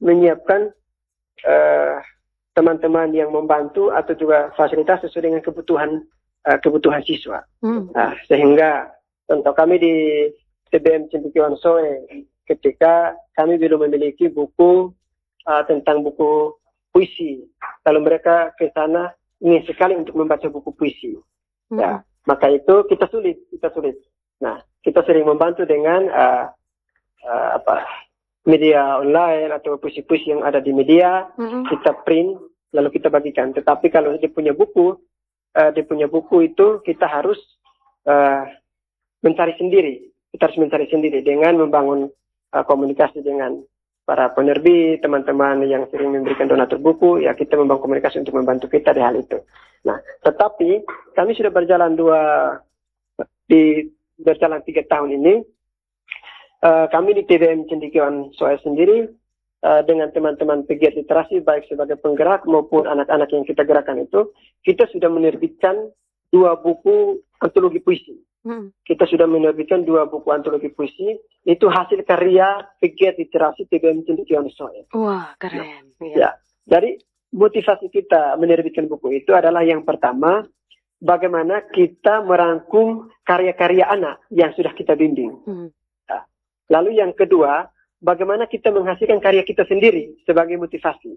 menyiapkan teman-teman yang membantu atau juga fasilitas sesuai dengan kebutuhan siswa. Sehingga contoh kami di TBM Cendekiawan Soe, ketika kami belum memiliki buku tentang buku puisi, lalu mereka ke sana ingin sekali untuk membaca buku puisi. Ya, maka itu kita sulit. Nah, kita sering membantu dengan media online atau puisi-puisi yang ada di media, kita print lalu kita bagikan. Tetapi kalau dia punya buku itu kita harus mencari sendiri. Kita harus mencari sendiri dengan membangun komunikasi dengan para penerbit, teman-teman yang sering memberikan donatur buku, ya kita membangun komunikasi untuk membantu kita di hal itu. Nah, tetapi kami sudah berjalan 3 tahun ini. Kami di TBM Cendekiawan Soe sendiri dengan teman-teman pegiat literasi, baik sebagai penggerak maupun anak-anak yang kita gerakan itu, kita sudah menerbitkan 2 buku antologi puisi. Kita sudah menerbitkan 2 buku antologi puisi, itu hasil karya pegiat literasi TBM Cendekiawan Soe. Wah, keren. Ya. Jadi motivasi kita menerbitkan buku itu adalah yang pertama, bagaimana kita merangkum karya-karya anak yang sudah kita bimbing. Nah, lalu yang kedua, bagaimana kita menghasilkan karya kita sendiri sebagai motivasi.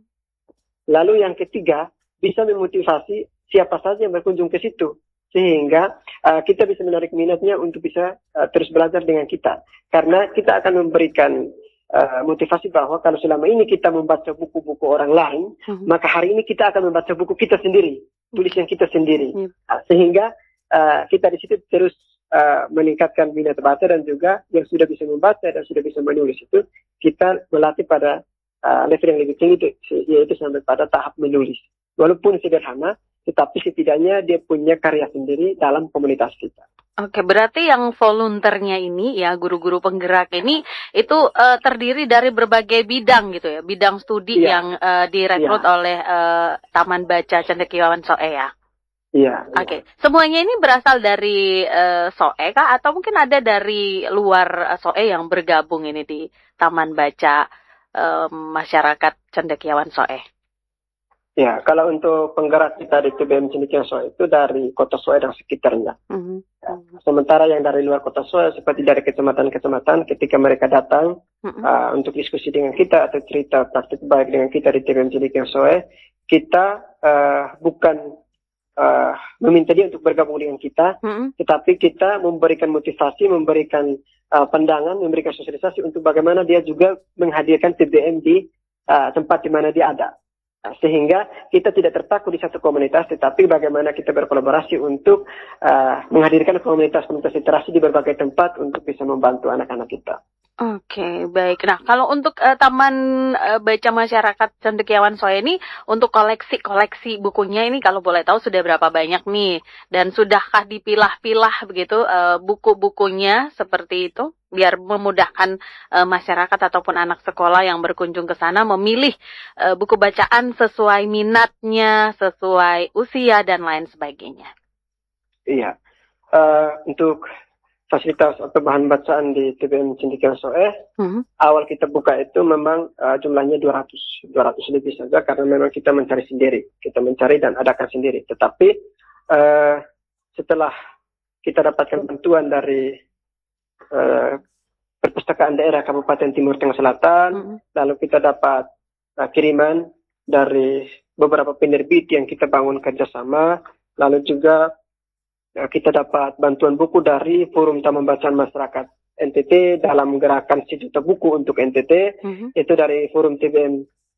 Lalu yang ketiga, bisa memotivasi siapa saja yang berkunjung ke situ. Sehingga kita bisa menarik minatnya untuk bisa terus belajar dengan kita. Karena kita akan memberikan motivasi bahwa kalau selama ini kita membaca buku-buku orang lain, maka hari ini kita akan membaca buku kita sendiri, tulisan kita sendiri. Sehingga kita di situ terus meningkatkan minat baca, dan juga yang sudah bisa membaca dan sudah bisa menulis itu, kita melatih pada level yang lebih tinggi, yaitu sampai pada tahap menulis. Walaupun sederhana, tetapi setidaknya dia punya karya sendiri dalam komunitas kita. Oke, berarti yang volunteernya ini ya, guru-guru penggerak ini itu terdiri dari berbagai bidang gitu ya, bidang studi yang direkrut oleh Taman Baca Cendekiawan Soe ya. Iya. Oke, semuanya ini berasal dari Soe kah, atau mungkin ada dari luar Soe yang bergabung ini di Taman Baca Masyarakat Cendekiawan Soe? Ya, kalau untuk penggerak kita di TBM Cendekiawan Soe itu dari Kota Soe dan sekitarnya. Sementara yang dari luar Kota Soe, seperti dari kecamatan-kecamatan, ketika mereka datang untuk diskusi dengan kita atau cerita praktik baik dengan kita di TBM Cendekiawan Soe, kita bukan meminta dia untuk bergabung dengan kita, tetapi kita memberikan motivasi, memberikan pandangan, memberikan sosialisasi untuk bagaimana dia juga menghadirkan TBM di tempat di mana dia ada. Sehingga kita tidak terpaku di satu komunitas, tetapi bagaimana kita berkolaborasi untuk menghadirkan komunitas-komunitas literasi di berbagai tempat untuk bisa membantu anak-anak kita. Oke, baik. Nah, kalau untuk Taman Baca Masyarakat Cendekiawan Soe ini, untuk koleksi bukunya ini kalau boleh tahu sudah berapa banyak nih? Dan sudahkah dipilah-pilah begitu buku-bukunya seperti itu? Biar memudahkan masyarakat ataupun anak sekolah yang berkunjung ke sana memilih buku bacaan sesuai minatnya, sesuai usia, dan lain sebagainya. Iya. Untuk fasilitas atau bahan bacaan di TBM Cendekiawan Soe, awal kita buka itu memang jumlahnya 200 lebih saja, karena memang kita mencari sendiri. Kita mencari dan adakan sendiri. Tetapi setelah kita dapatkan bantuan dari Perpustakaan Daerah Kabupaten Timur Tengah Selatan, lalu kita dapat kiriman dari beberapa penerbit yang kita bangun kerjasama, lalu juga kita dapat bantuan buku dari Forum Taman Bacaan Masyarakat NTT dalam gerakan 1 juta buku untuk NTT, itu dari Forum TBM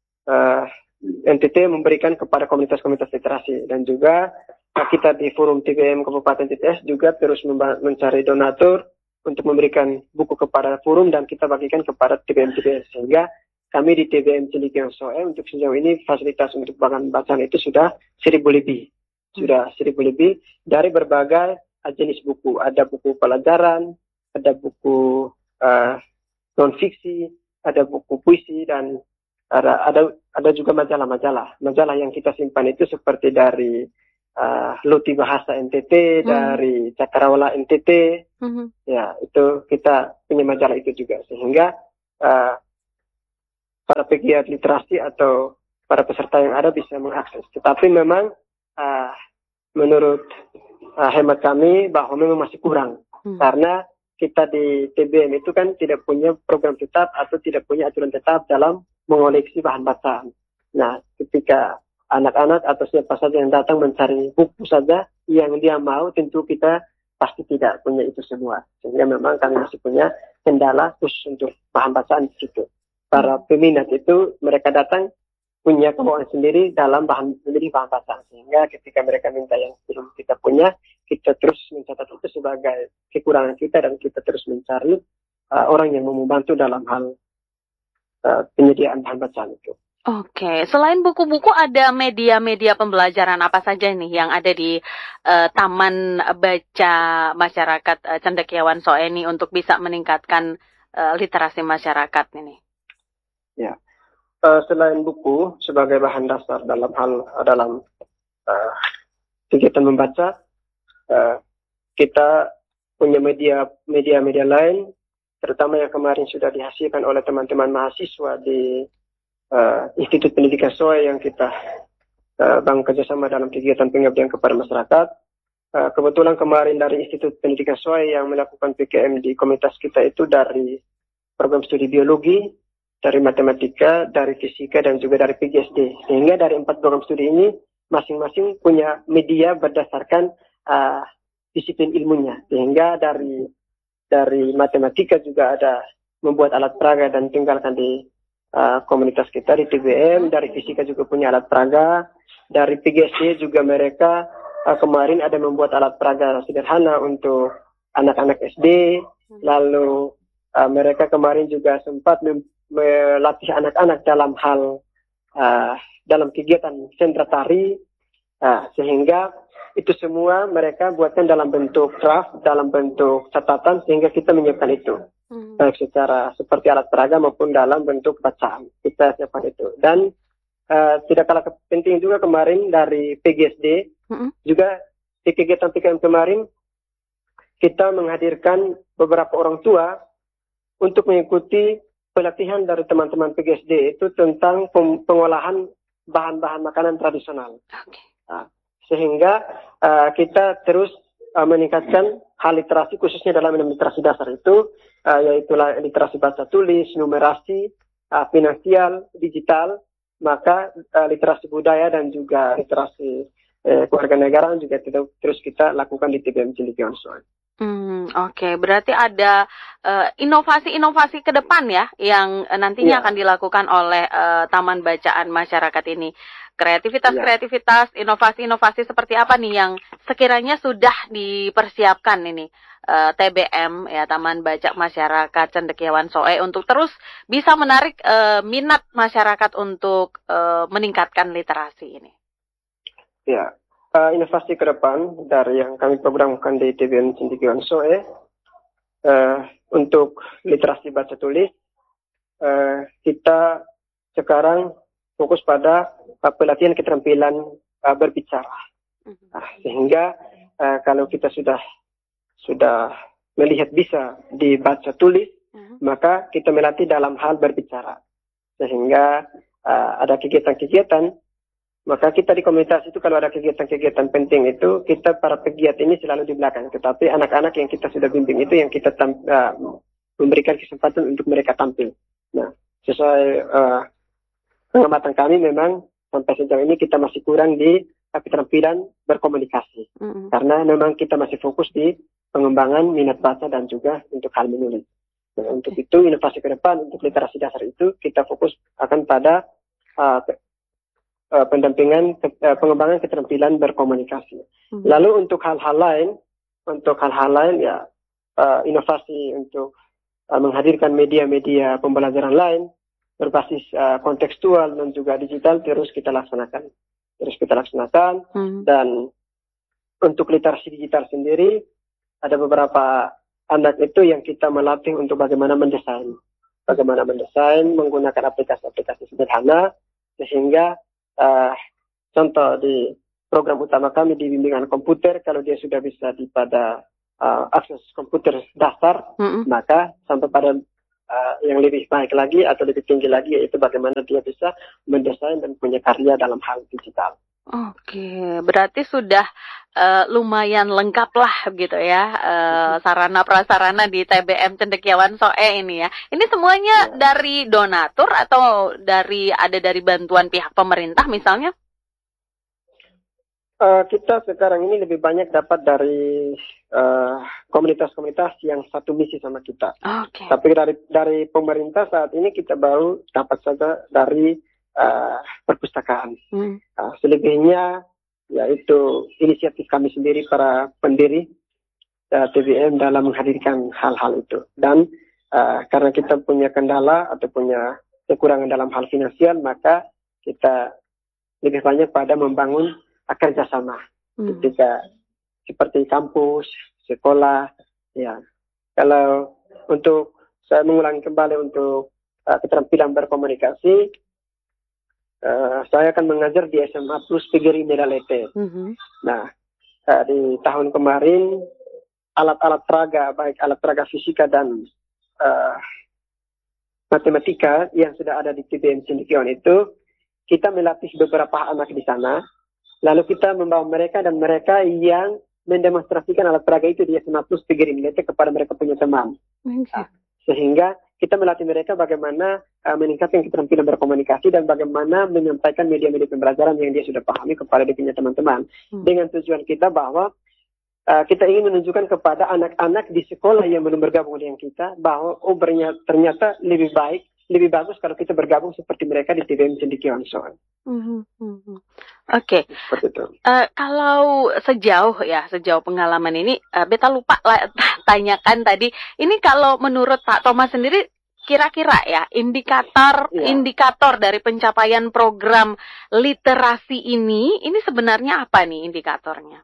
NTT memberikan kepada komunitas-komunitas literasi, dan juga kita di Forum TBM Kabupaten TTS juga terus mencari donatur untuk memberikan buku kepada forum dan kita bagikan kepada TBM-TBS, sehingga kami di TBM Cendekiawan Soe untuk sejauh ini fasilitas untuk bahan bacaan itu sudah 1.000 lebih. Sudah 1.000 lebih dari berbagai jenis buku. Ada buku pelajaran, ada buku non-fiksi, ada buku puisi, dan ada juga majalah-majalah. Majalah yang kita simpan itu seperti dari Luti Bahasa NTT, dari Cakrawala NTT, ya itu kita punya majalah itu juga, sehingga para pegiat literasi atau para peserta yang ada bisa mengakses. Tetapi memang menurut hemat kami bahwa memang masih kurang karena kita di TBM itu kan tidak punya program tetap atau tidak punya aturan tetap dalam mengoleksi bahan bacaan. Nah, ketika anak-anak atau siapa saja yang datang mencari buku saja yang dia mau, tentu kita pasti tidak punya itu semua. Sehingga memang kami masih punya kendala khusus untuk bahan bacaan di situ. Para peminat itu mereka datang punya kemauan sendiri dalam memilih bahan bacaan. Sehingga ketika mereka minta yang belum kita punya, kita terus mencatat itu sebagai kekurangan kita dan kita terus mencari orang yang mau membantu dalam hal penyediaan bahan bacaan itu. Oke, selain buku-buku ada media-media pembelajaran apa saja nih yang ada di Taman Baca Masyarakat Cendekiawan Soe ini untuk bisa meningkatkan literasi masyarakat ini? Ya, selain buku sebagai bahan dasar dalam kegiatan membaca, kita punya media lain, terutama yang kemarin sudah dihasilkan oleh teman-teman mahasiswa di Institut Pendidikan Soe yang kita bangun kerjasama dalam kegiatan pengabdian kepada masyarakat. Kebetulan kemarin dari Institut Pendidikan Soe yang melakukan PKM di komunitas kita itu dari program studi biologi, dari matematika, dari fisika, dan juga dari PGSD. Sehingga dari 4 program studi ini masing-masing punya media berdasarkan disiplin ilmunya. Sehingga dari matematika juga ada membuat alat peraga dan tinggalkan di komunitas kita di TBM. Dari fisika juga punya alat peraga. Dari PGSD juga mereka kemarin ada membuat alat peraga sederhana untuk anak-anak SD. Lalu mereka kemarin juga sempat melatih anak-anak dalam hal dalam kegiatan sentra tari, sehingga itu semua mereka buatkan dalam bentuk draft, dalam bentuk catatan, sehingga kita menyiapkan itu baik secara seperti alat peraga maupun dalam bentuk bacaan kita siapkan itu. Dan tidak kalah penting juga kemarin dari PGSD juga di kegiatan PKM kemarin kita menghadirkan beberapa orang tua untuk mengikuti pelatihan dari teman-teman PGSD itu tentang pengolahan bahan-bahan makanan tradisional. Sehingga kita terus meningkatkan hal literasi khususnya dalam literasi dasar itu, yaitu literasi baca tulis, numerasi, finansial, digital, maka literasi budaya dan juga literasi kewarganegaraan juga terus kita lakukan di TBM Cendekiawan Soe. Oke, berarti ada inovasi-inovasi ke depan ya yang nantinya akan dilakukan oleh Taman Bacaan Masyarakat ini. Kreativitas, inovasi-inovasi seperti apa nih yang sekiranya sudah dipersiapkan ini TBM ya, Taman Baca Masyarakat Cendekiawan Soe, untuk terus bisa menarik minat masyarakat untuk meningkatkan literasi ini? Ya, inovasi ke depan dari yang kami programkan di TBM Cendekiawan Soe untuk literasi baca tulis, kita sekarang fokus pada pelatihan keterampilan berbicara. Sehingga kalau kita sudah melihat bisa dibaca tulis, maka kita melatih dalam hal berbicara. Sehingga ada kegiatan-kegiatan, maka kita di komunitas itu kalau ada kegiatan-kegiatan penting itu, kita para pegiat ini selalu di belakang. Tetapi anak-anak yang kita sudah bimbing itu yang kita memberikan kesempatan untuk mereka tampil. Nah, sesuai pengamatan kami memang sampai sejauh ini kita masih kurang di keterampilan berkomunikasi. Karena memang kita masih fokus di pengembangan minat baca dan juga untuk hal menulis. Nah, untuk itu inovasi ke depan untuk literasi dasar itu kita fokus akan pada pendampingan pengembangan keterampilan berkomunikasi. Lalu untuk hal-hal lain ya inovasi untuk menghadirkan media-media pembelajaran lain berbasis kontekstual dan juga digital terus kita laksanakan. Dan untuk literasi digital sendiri ada beberapa anak itu yang kita melatih untuk bagaimana mendesain menggunakan aplikasi-aplikasi sederhana, sehingga contoh di program utama kami di bimbingan komputer, kalau dia sudah bisa pada akses komputer dasar, maka sampai pada yang lebih baik lagi atau lebih tinggi lagi, yaitu bagaimana dia bisa mendesain dan punya karya dalam hal digital. Oke, berarti sudah lumayan lengkap lah gitu ya, sarana prasarana di TBM Cendekiawan Soe ini ya. Ini semuanya dari donatur atau ada dari bantuan pihak pemerintah misalnya? Kita sekarang ini lebih banyak dapat dari komunitas-komunitas yang satu misi sama kita. Okay. Tapi dari pemerintah saat ini kita baru dapat saja dari perpustakaan. Selebihnya yaitu inisiatif kami sendiri para pendiri TBM dalam menghadirkan hal-hal itu. Dan karena kita punya kendala atau punya kekurangan dalam hal finansial, maka kita lebih banyak pada membangun kerjasama ketika seperti kampus, sekolah, ya. Kalau untuk saya mengulangi kembali untuk keterampilan berkomunikasi, saya akan mengajar di SMA Plus Pigeri Medalete. Nah, di tahun kemarin alat-alat peraga, baik alat peraga fisika dan matematika yang sudah ada di TBM Cendekiawan itu, kita melatih beberapa anak di sana. Lalu kita membawa mereka dan mereka yang mendemonstrasikan alat peraga itu di SMA Plus Pigeri Medalete kepada mereka punya teman. Sehingga kita melatih mereka bagaimana meningkatkan keterampilan berkomunikasi dan bagaimana menyampaikan media-media pembelajaran yang dia sudah pahami kepada dia punya teman-teman. Dengan tujuan kita bahwa kita ingin menunjukkan kepada anak-anak di sekolah yang belum bergabung dengan kita bahwa ternyata lebih baik, lebih bagus kalau kita bergabung seperti mereka di TBM Cendekiawan Soe. Oke. Kalau sejauh pengalaman ini, beta lupa tanyakan tadi. Ini kalau menurut Pak Thomas sendiri, kira-kira ya indikator dari pencapaian program literasi ini sebenarnya apa nih indikatornya?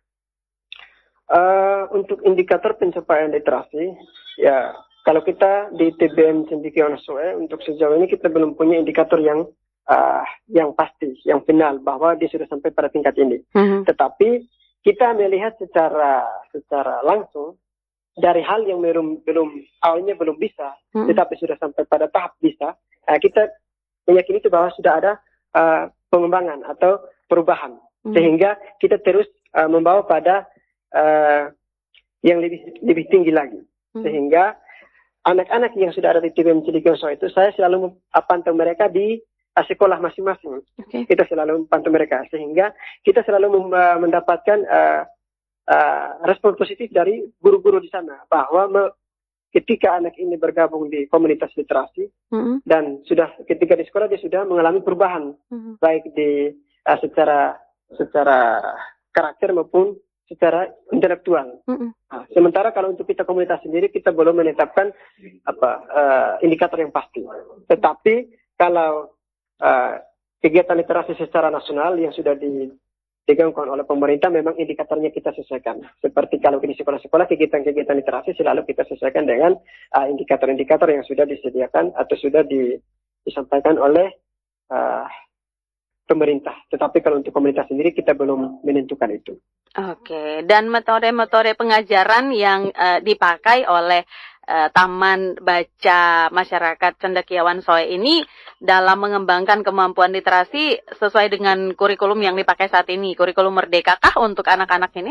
Untuk indikator pencapaian literasi, ya kalau kita di TBM Cendekiawan Soe untuk sejauh ini kita belum punya indikator yang pasti, yang final bahwa dia sudah sampai pada tingkat ini. Tetapi kita melihat secara langsung dari hal yang awalnya belum bisa, tetapi sudah sampai pada tahap bisa. Kita meyakini itu bahwa sudah ada pengembangan atau perubahan, sehingga kita terus membawa pada yang lebih tinggi lagi. Sehingga anak-anak yang sudah ada di TBM Cendekiawan Soe itu saya selalu pantau mereka di sekolah masing-masing. Kita selalu pantau mereka sehingga kita selalu mendapatkan respon positif dari guru-guru di sana bahwa ketika anak ini bergabung di komunitas literasi dan sudah ketika di sekolah dia sudah mengalami perubahan baik di secara karakter maupun secara intelektual. Sementara kalau untuk kita komunitas sendiri kita belum menetapkan indikator yang pasti. Tetapi kalau kegiatan literasi secara nasional yang sudah digaungkan oleh pemerintah memang indikatornya kita sesuaikan. Seperti kalau di sekolah-sekolah kegiatan-kegiatan literasi selalu kita sesuaikan dengan indikator-indikator yang sudah disediakan atau sudah disampaikan oleh pemerintah. Tetapi kalau untuk komunitas sendiri kita belum menentukan itu. Oke, dan metode-metode pengajaran yang dipakai oleh Taman Baca Masyarakat Cendekiawan Soe ini dalam mengembangkan kemampuan literasi sesuai dengan kurikulum yang dipakai saat ini, kurikulum Merdeka kah untuk anak-anak ini?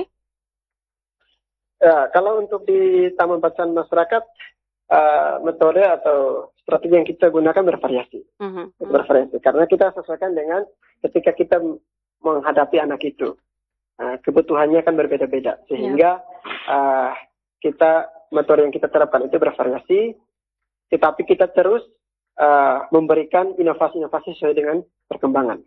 Ya, kalau untuk di Taman Bacaan Masyarakat, metode atau strategi yang kita gunakan bervariasi. Bervariasi, karena kita sesuaikan dengan ketika kita menghadapi anak itu. Kebutuhannya kan berbeda-beda, sehingga metode yang kita terapkan itu bervariasi, tetapi kita terus memberikan inovasi-inovasi sesuai dengan perkembangan.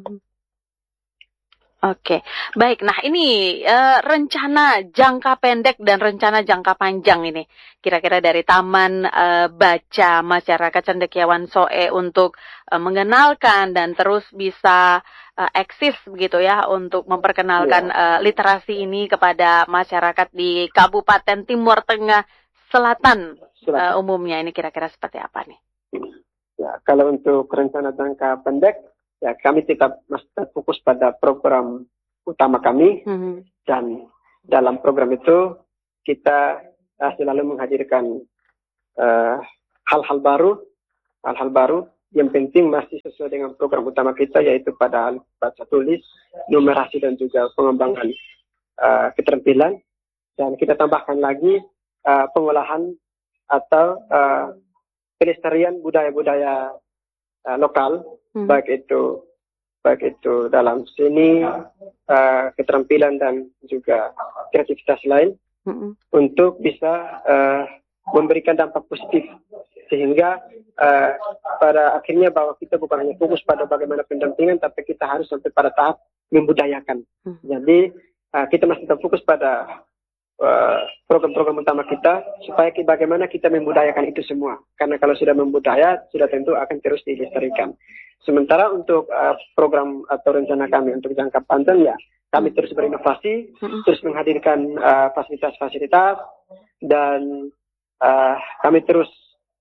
Oke, baik. Nah ini rencana jangka pendek dan rencana jangka panjang ini, kira-kira dari Taman Baca Masyarakat Cendekiawan Soe untuk mengenalkan dan terus bisa eksis begitu ya untuk memperkenalkan literasi ini kepada masyarakat di Kabupaten Timur Tengah Selatan umumnya. Ini kira-kira seperti apa nih? Ya, kalau untuk rencana jangka pendek, ya kami tetap masih fokus pada program utama kami dan dalam program itu kita selalu menghadirkan hal-hal baru yang penting masih sesuai dengan program utama kita, yaitu pada baca tulis, numerasi dan juga pengembangan keterampilan. Dan kita tambahkan lagi pengolahan atau pelestarian budaya-budaya lokal, baik itu dalam seni, keterampilan dan juga kreativitas lain, untuk bisa memberikan dampak positif, sehingga pada akhirnya bahwa kita bukan hanya fokus pada bagaimana pendampingan, tapi kita harus sampai pada tahap membudayakan. Jadi kita masih tetap fokus pada program-program utama kita, supaya bagaimana kita membudayakan itu semua. Karena kalau sudah membudaya, sudah tentu akan terus dilestarikan. Sementara untuk program atau rencana kami untuk jangka panjang, ya kami terus berinovasi, terus menghadirkan fasilitas-fasilitas, dan kami terus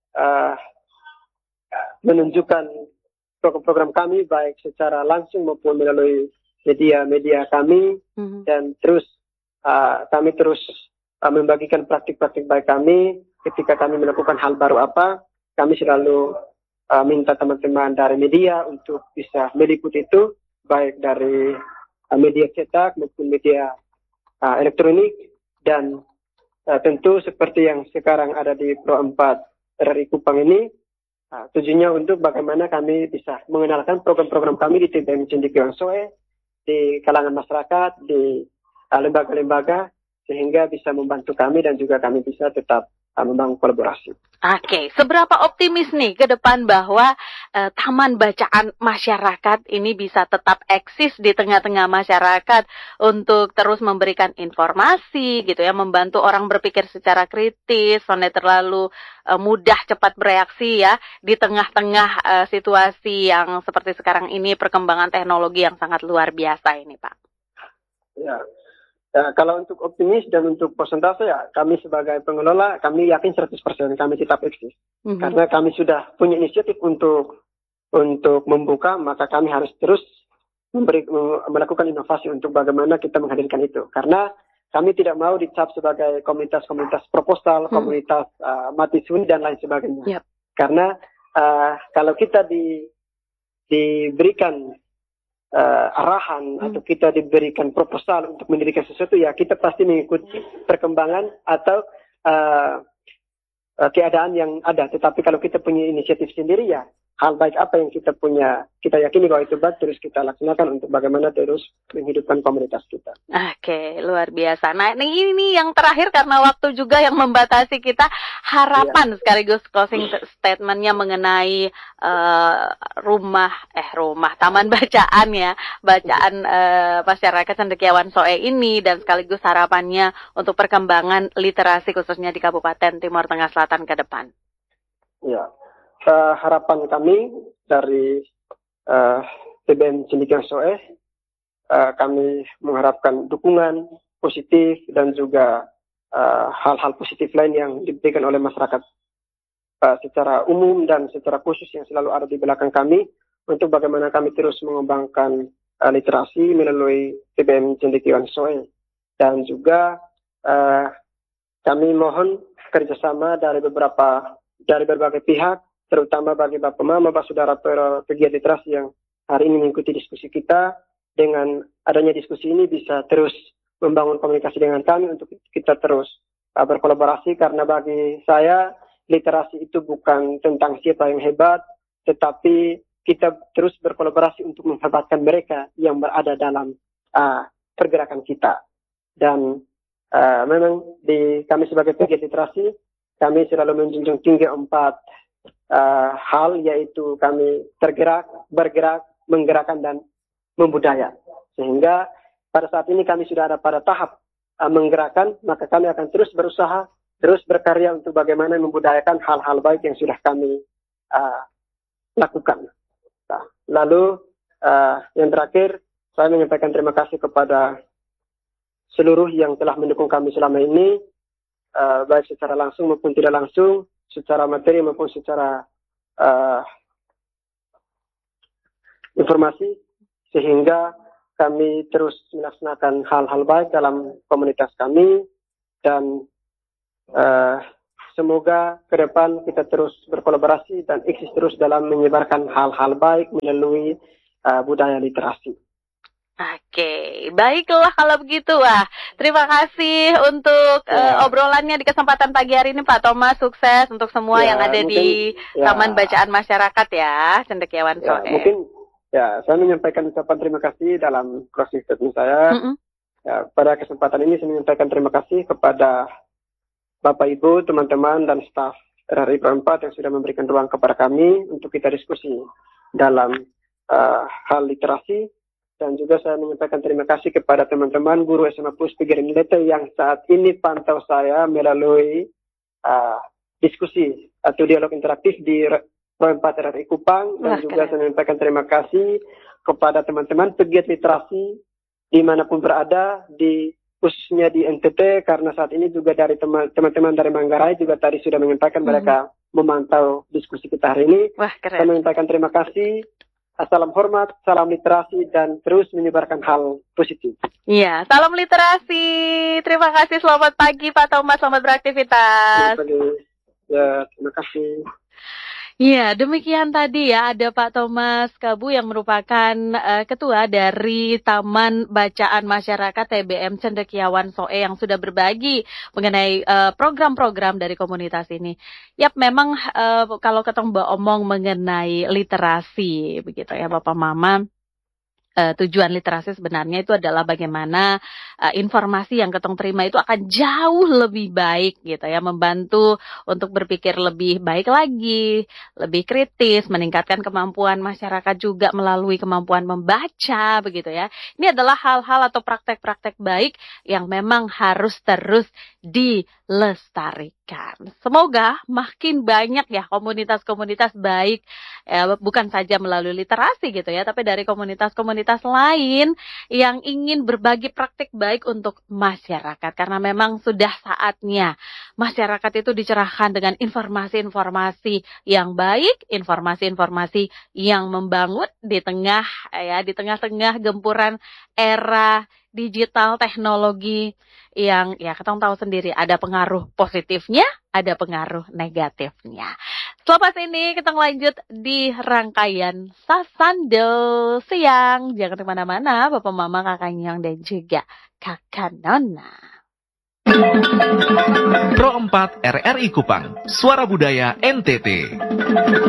menunjukkan program-program kami baik secara langsung maupun melalui media-media kami, dan terus kami terus membagikan praktik-praktik baik kami. Ketika kami melakukan hal baru apa, kami selalu minta teman-teman dari media untuk bisa meliput itu, baik dari media cetak maupun media elektronik, dan tentu seperti yang sekarang ada di Pro 4 RRI Kupang ini, tujuannya untuk bagaimana kami bisa mengenalkan program-program kami di TBM Cendekiawan Soe, di kalangan masyarakat, di lembaga-lembaga, sehingga bisa membantu kami dan juga kami bisa tetap membangun kolaborasi. Oke, seberapa optimis nih ke depan bahwa taman bacaan masyarakat ini bisa tetap eksis di tengah-tengah masyarakat untuk terus memberikan informasi gitu ya, membantu orang berpikir secara kritis, tidak terlalu mudah cepat bereaksi ya di tengah-tengah situasi yang seperti sekarang ini, perkembangan teknologi yang sangat luar biasa ini, Pak. Ya. Ya, kalau untuk optimis dan untuk persentase, ya kami sebagai pengelola, kami yakin 100% kami tetap eksis. Karena kami sudah punya inisiatif untuk membuka, maka kami harus terus melakukan inovasi untuk bagaimana kita menghadirkan itu. Karena kami tidak mau dicap sebagai komunitas-komunitas proposal, komunitas mati suri dan lain sebagainya. Yep. Karena kalau kita diberikan arahan atau kita diberikan proposal untuk mendirikan sesuatu, ya kita pasti mengikuti perkembangan atau keadaan yang ada. Tetapi kalau kita punya inisiatif sendiri, ya hal baik apa yang kita punya, kita yakini bahwa itu baik, terus kita laksanakan untuk bagaimana terus menghidupkan komunitas kita. Oke, luar biasa. Nah, ini yang terakhir karena waktu juga yang membatasi kita, harapan sekaligus closing statementnya mengenai rumah taman bacaan ya, bacaan masyarakat Cendekiawan Soe ini, dan sekaligus harapannya untuk perkembangan literasi khususnya di Kabupaten Timur Tengah Selatan ke depan. Ya. Harapan kami dari TBM Cendekiawan Soe, kami mengharapkan dukungan positif dan juga hal-hal positif lain yang diberikan oleh masyarakat secara umum dan secara khusus yang selalu ada di belakang kami, untuk bagaimana kami terus mengembangkan literasi melalui TBM Cendekiawan Soe. Dan juga kami mohon kerjasama dari berbagai pihak, terutama bagi Bapak Mama, Bapak Saudara pegiat literasi yang hari ini mengikuti diskusi kita. Dengan adanya diskusi ini bisa terus membangun komunikasi dengan kami untuk kita terus berkolaborasi, karena bagi saya literasi itu bukan tentang siapa yang hebat, tetapi kita terus berkolaborasi untuk menghebatkan mereka yang berada dalam pergerakan kita. Dan memang kami sebagai pegiat literasi, kami selalu menjunjung tinggi 4 hal, yaitu kami tergerak, bergerak, menggerakkan, dan membudaya. Sehingga pada saat ini kami sudah ada pada tahap menggerakkan, maka kami akan terus berusaha, terus berkarya untuk bagaimana membudayakan hal-hal baik yang sudah kami lakukan. Nah, lalu yang terakhir, saya menyampaikan terima kasih kepada seluruh yang telah mendukung kami selama ini, baik secara langsung maupun tidak langsung, secara materi maupun secara informasi, sehingga kami terus melaksanakan hal-hal baik dalam komunitas kami. Dan semoga ke depan kita terus berkolaborasi dan eksis terus dalam menyebarkan hal-hal baik melalui budaya literasi. Oke, baiklah kalau begitu. Wah, terima kasih untuk obrolannya di kesempatan pagi hari ini Pak Thomas. Sukses untuk semua yang ada di Taman Bacaan Masyarakat ya, Cendekiawan Soe. Mungkin saya menyampaikan ucapan terima kasih dalam closing statement saya. Pada kesempatan ini saya menyampaikan terima kasih kepada Bapak Ibu, teman-teman dan staf RRI Pro 4 yang sudah memberikan ruang kepada kami untuk kita diskusi dalam hal literasi. Dan juga saya menyampaikan terima kasih kepada teman-teman guru SMA Puspi Gerinlete yang saat ini pantau saya melalui diskusi atau dialog interaktif di Pro 4 RRI Kupang. Dan juga saya menyampaikan terima kasih kepada teman-teman pegiat literasi dimanapun berada, khususnya di NTT, karena saat ini juga dari teman-teman dari Manggarai juga tadi sudah menyampaikan mereka memantau diskusi kita hari ini. Wah, keren. Saya menyampaikan terima kasih. Salam hormat, salam literasi, dan terus menyebarkan hal positif. Iya, salam literasi. Terima kasih, selamat pagi Pak Thomas, selamat beraktivitas. Selamat pagi. Ya, terima kasih. Iya, demikian tadi ya, ada Pak Thomas Kabu yang merupakan ketua dari Taman Bacaan Masyarakat TBM Cendekiawan Soe yang sudah berbagi mengenai program-program dari komunitas ini. Yap, memang kalau ketemu Mbak omong mengenai literasi, begitu ya Bapak Mama. Tujuan literasi sebenarnya itu adalah bagaimana informasi yang ketong terima itu akan jauh lebih baik gitu ya, membantu untuk berpikir lebih baik lagi, lebih kritis, meningkatkan kemampuan masyarakat juga melalui kemampuan membaca begitu ya. Ini adalah hal-hal atau praktek-praktek baik yang memang harus terus dilestarikan. Semoga makin banyak ya komunitas-komunitas baik, bukan saja melalui literasi gitu ya, tapi dari komunitas-komunitas lain yang ingin berbagi praktik baik untuk masyarakat. Karena memang sudah saatnya masyarakat itu dicerahkan dengan informasi-informasi yang baik, informasi-informasi yang membangun di tengah-tengah gempuran era digital teknologi yang ya kita tahu sendiri ada pengaruh positifnya, ada pengaruh negatifnya. Selepas ini kita lanjut di rangkaian Sasando Siang. Jangan kemana-mana, Bapak Mama, Kakak Nyong, dan juga Kakak Nona. Pro 4 RRI Kupang, Suara Budaya NTT.